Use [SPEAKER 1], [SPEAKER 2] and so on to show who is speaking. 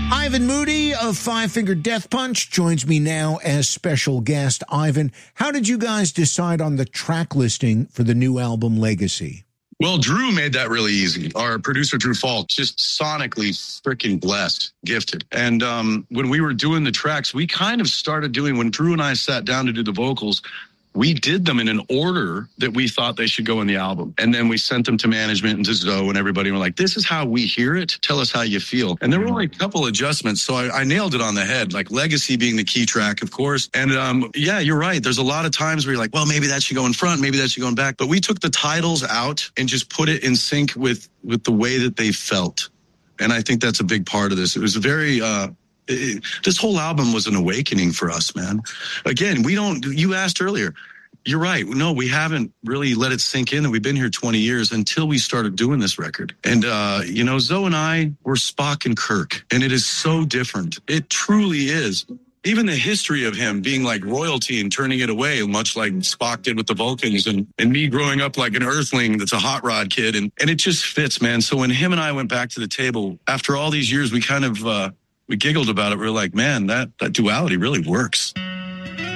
[SPEAKER 1] Ivan Moody of Five Finger Death Punch joins me now as special guest. Ivan, how did you guys decide on the track listing for the new album Legacy?
[SPEAKER 2] Well, Drew made that really easy. Our producer, Drew Falk, just sonically freaking blessed, gifted. And when we were doing the tracks, we kind of started doing, when Drew and I sat down to do the vocals, we did them in an order that we thought they should go in the album. And then we sent them to management and to Zoe and everybody. And we're like, this is how we hear it. Tell us how you feel. And there were only a couple adjustments. So I nailed it on the head, like Legacy being the key track, of course. And yeah, you're right. There's a lot of times where you're like, well, maybe that should go in front. Maybe that should go in back. But we took the titles out and just put it in sync with the way that they felt. And I think that's a big part of this. It was a very... this whole album was an awakening for us, man. Again, you asked earlier, you're right. No, we haven't really let it sink in that we've been here 20 years until we started doing this record. And, Zoe and I were Spock and Kirk, and it is so different. It truly is. Even the history of him being like royalty and turning it away, much like Spock did with the Vulcans, and me growing up like an Earthling that's a hot rod kid. And it just fits, man. So when him and I went back to the table, after all these years, we kind of... we giggled about it. We were like, man, that duality really works.